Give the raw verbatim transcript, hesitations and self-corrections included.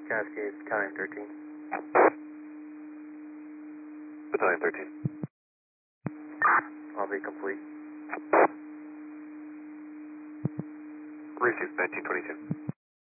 Cascade, Battalion thirteen. Battalion thirteen. I'll be complete. Received, nineteen twenty-two.